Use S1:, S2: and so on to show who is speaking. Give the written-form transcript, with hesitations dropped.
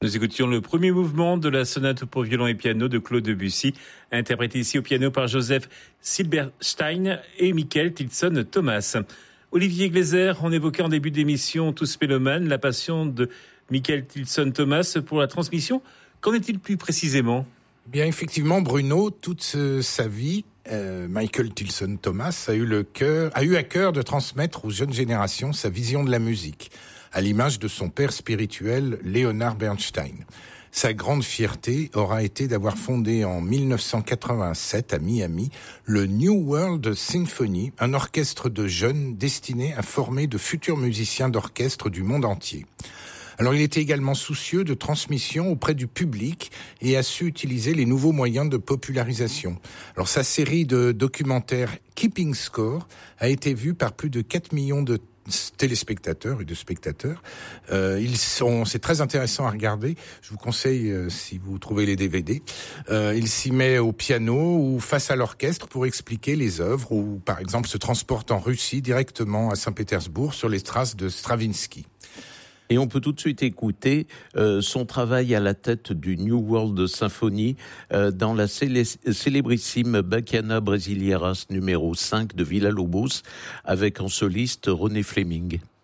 S1: Nous écoutions le premier mouvement de la sonate pour violon et piano de Claude Debussy, interprété ici au piano par Joseph Silberstein et Michael Tilson-Thomas. Olivier Gleiser, on évoquait en début d'émission Tous mélomanes, la passion de Michael Tilson-Thomas pour la transmission. Qu'en est-il plus précisément ?
S2: Bien, effectivement, Bruno, toute sa vie, Michael Tilson-Thomas a eu à cœur de transmettre aux jeunes générations sa vision de la musique, à l'image de son père spirituel, Leonard Bernstein. Sa grande fierté aura été d'avoir fondé en 1987 à Miami le New World Symphony, un orchestre de jeunes destiné à former de futurs musiciens d'orchestre du monde entier. Alors il était également soucieux de transmission auprès du public et a su utiliser les nouveaux moyens de popularisation. Alors sa série de documentaires Keeping Score a été vue par plus de 4 millions de téléspectateurs et de spectateurs. C'est très intéressant à regarder. Je vous conseille, si vous trouvez les DVD, il s'y met au piano ou face à l'orchestre pour expliquer les œuvres, ou par exemple se transporte en Russie directement à Saint-Pétersbourg sur les traces de Stravinsky.
S3: Et on peut tout de suite écouter son travail à la tête du New World Symphony dans la célébrissime Bachiana Brasileiras numéro 5 de Villa-Lobos avec en soliste René Fleming.